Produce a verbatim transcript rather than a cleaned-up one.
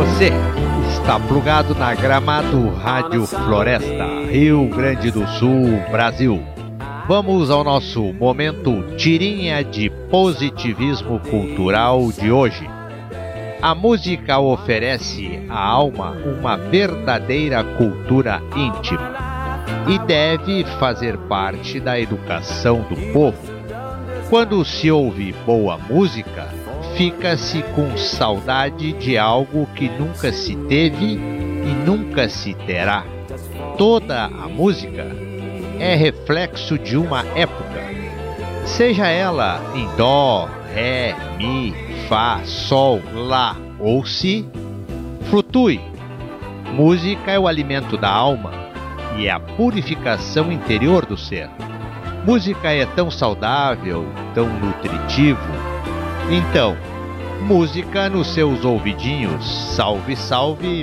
Você está plugado na Gramado Rádio Floresta, Rio Grande do Sul, Brasil. Vamos ao nosso momento tirinha de positivismo cultural de hoje. A música oferece à alma uma verdadeira cultura íntima e deve fazer parte da educação do povo. Quando se ouve boa música, fica-se com saudade de algo que nunca se teve e nunca se terá. Toda a música é reflexo de uma época, seja ela em dó, ré, mi, fá, sol, lá ou si, flutue. Música é o alimento da alma e é a purificação interior do ser. Música é tão saudável, tão nutritivo. Então, música nos seus ouvidinhos. Salve, salve,